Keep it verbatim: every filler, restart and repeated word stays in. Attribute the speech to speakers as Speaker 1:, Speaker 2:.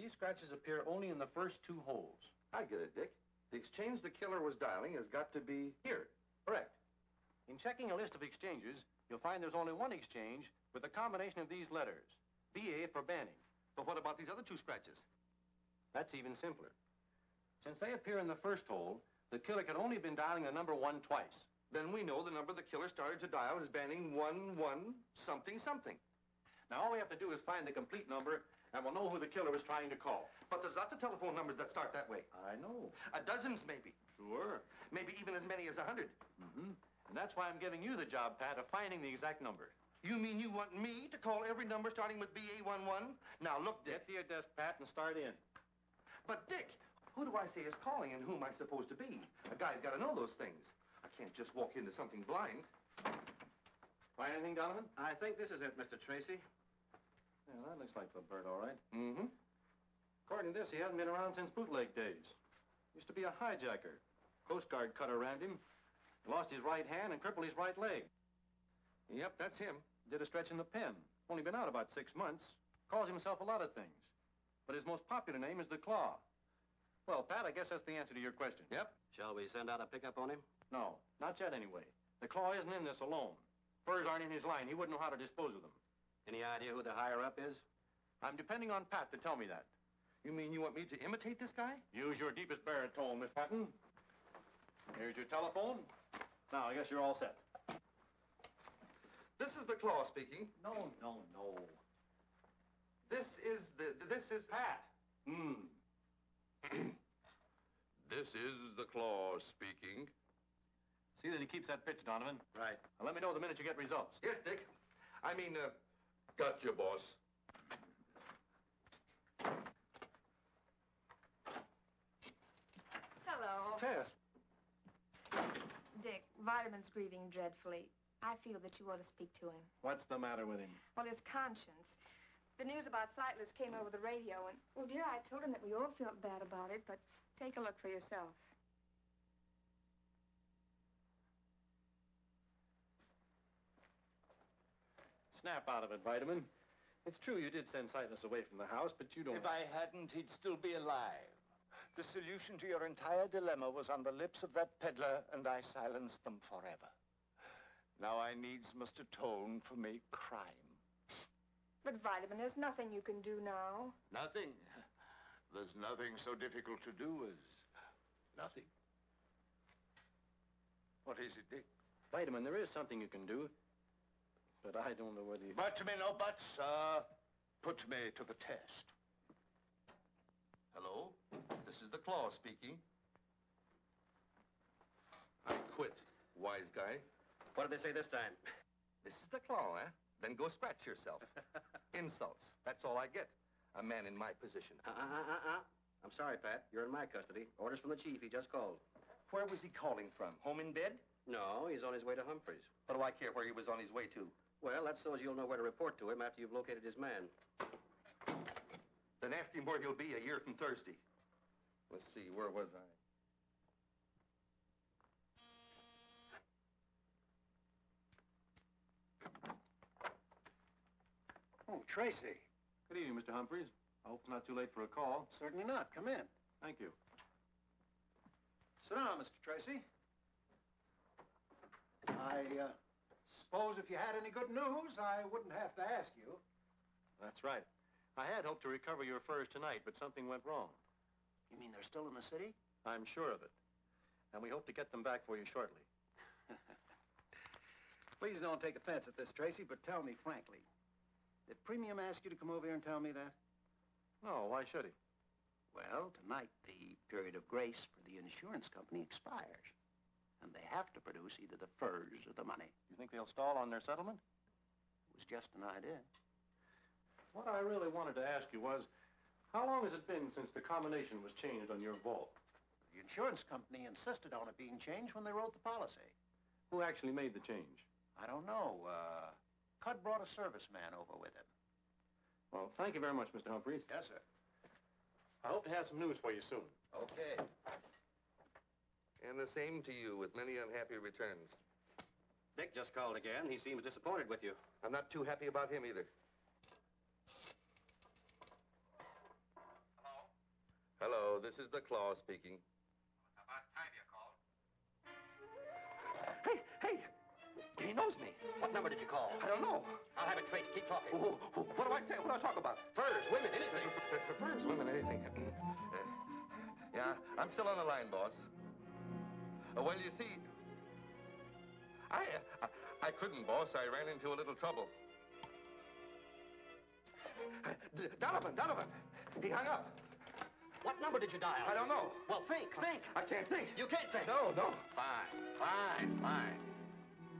Speaker 1: These scratches appear only in the first two holes.
Speaker 2: I get it, Dick. The exchange the killer was dialing has got to be here.
Speaker 1: Correct. In checking a list of exchanges, you'll find there's only one exchange with a combination of these letters, B A for Banning.
Speaker 2: But what about these other two scratches?
Speaker 1: That's even simpler. Since they appear in the first hole, the killer could only have been dialing the number one twice.
Speaker 2: Then we know the number the killer started to dial is Banning one, one, something, something.
Speaker 1: Now, all we have to do is find the complete number, and we'll know who the killer was trying to call.
Speaker 2: But there's lots of telephone numbers that start that way.
Speaker 1: I know.
Speaker 2: A dozens, maybe.
Speaker 1: Sure.
Speaker 2: Maybe even as many as a hundred.
Speaker 1: Mm-hmm. And that's why I'm giving you the job, Pat, of finding the exact number.
Speaker 2: You mean you want me to call every number starting with B A one one? Now, look, Dick.
Speaker 1: Get to your desk, Pat, and start in.
Speaker 2: But, Dick, who do I say is calling and whom am I supposed to be? A guy's got to know those things. I can't just walk into something blind.
Speaker 1: Find anything, Donovan?
Speaker 3: I think this is it, Mister Tracy.
Speaker 1: Yeah, that looks like the bird, all right.
Speaker 2: Mm-hmm.
Speaker 1: According to this, he hasn't been around since bootleg days. Used to be a hijacker. Coast Guard cutter rammed him. He lost his right hand and crippled his right leg.
Speaker 2: Yep, that's him.
Speaker 1: Did a stretch in the pen. Only been out about six months. Calls himself a lot of things. But his most popular name is the Claw. Well, Pat, I guess that's the answer to your question.
Speaker 2: Yep.
Speaker 3: Shall we send out a pickup on him?
Speaker 1: No, not yet anyway. The Claw isn't in this alone. Furs aren't in his line. He wouldn't know how to dispose of them.
Speaker 3: Any idea who the higher-up is?
Speaker 1: I'm depending on Pat to tell me that.
Speaker 2: You mean you want me to imitate this guy?
Speaker 1: Use your deepest baritone, Miss Patton. Here's your telephone. Now, I guess you're all set.
Speaker 2: This is the Claw speaking.
Speaker 1: No, no, no.
Speaker 2: This is the, this is...
Speaker 1: Pat. Hmm.
Speaker 4: This is the Claw speaking.
Speaker 1: See that he keeps that pitch, Donovan.
Speaker 3: Right.
Speaker 1: Now, let me know the minute you get results.
Speaker 2: Yes, Dick. I mean, uh...
Speaker 4: Gotcha, boss.
Speaker 5: Hello.
Speaker 1: Tess.
Speaker 5: Dick, Vitamin's grieving dreadfully. I feel that you ought to speak to him.
Speaker 1: What's the matter with him?
Speaker 5: Well, his conscience. The news about Sightless came over the radio, and, well, dear, I told him that we all felt bad about it, but take a look for yourself.
Speaker 1: Snap out of it, Vitamin. It's true you did send Sightless away from the house, but you don't...
Speaker 6: If I hadn't, he'd still be alive. The solution to your entire dilemma was on the lips of that peddler, and I silenced them forever. Now I needs must atone for my crime.
Speaker 5: But, Vitamin, there's nothing you can do now.
Speaker 6: Nothing. There's nothing so difficult to do as nothing. What is it, Dick?
Speaker 1: Vitamin, there is something you can do, but I don't know whether you...
Speaker 6: But me no buts, sir. Put me to the test.
Speaker 2: Hello? This is the Claw speaking. I quit, wise guy.
Speaker 3: What did they say this time?
Speaker 2: This is the Claw, eh? Then go scratch yourself. Insults. That's all I get. A man in my position.
Speaker 3: Uh-uh-uh-uh. I'm sorry, Pat. You're in my custody. Orders from the chief. He just called.
Speaker 2: Where was he calling from? Home in bed?
Speaker 3: No, he's on his way to Humphreys.
Speaker 2: What do I care where he was on his way to?
Speaker 3: Well, that's so as you'll know where to report to him after you've located his man.
Speaker 2: Then ask him where he'll be a year from Thursday. Let's see, where was I?
Speaker 7: Oh, Tracy.
Speaker 1: Good evening, Mister Humphreys. I hope it's not too late for a call.
Speaker 7: Certainly not. Come in.
Speaker 1: Thank you.
Speaker 7: Sit down, Mister Tracy. I, uh, suppose if you had any good news, I wouldn't have to ask you.
Speaker 1: That's right. I had hoped to recover your furs tonight, but something went wrong.
Speaker 7: You mean they're still in the city?
Speaker 1: I'm sure of it. And we hope to get them back for you shortly.
Speaker 7: Please don't take offense at this, Tracy, but tell me frankly. Did Premium ask you to come over here and tell me that?
Speaker 1: No, why should he?
Speaker 7: Well, tonight the period of grace for the insurance company expires. And they have to produce either the furs or the money.
Speaker 1: You think they'll stall on their settlement?
Speaker 7: It was just an idea.
Speaker 1: What I really wanted to ask you was, how long has it been since the combination was changed on your vault?
Speaker 7: The insurance company insisted on it being changed when they wrote the policy.
Speaker 1: Who actually made the change?
Speaker 7: I don't know. Uh, Cud brought a serviceman over with him.
Speaker 1: Well, thank you very much, Mister Humphreys.
Speaker 7: Yes, sir.
Speaker 1: I hope to have some news for you soon.
Speaker 2: Okay. And the same to you, with many unhappy returns.
Speaker 3: Dick just called again. He seems disappointed with you.
Speaker 2: I'm not too happy about him either.
Speaker 4: this is the Claw speaking.
Speaker 3: About time you called.
Speaker 2: Hey, hey, he knows me.
Speaker 3: What number did you call?
Speaker 2: I don't know.
Speaker 3: I'll have it traced. Keep talking.
Speaker 2: Wh- wh- What do I say? What do I talk about?
Speaker 3: Furs, women, anything.
Speaker 2: Prefers women, anything. Uh, yeah, I'm still on the line, boss. Uh, well, you see, I, uh, I couldn't, boss. I ran into a little trouble. Uh, D- Donovan, Donovan, he hung up.
Speaker 3: What number did you dial?
Speaker 2: I don't know.
Speaker 3: Well, think, think.
Speaker 2: I can't think.
Speaker 3: You can't think.
Speaker 2: No, no.
Speaker 3: Fine, fine, fine.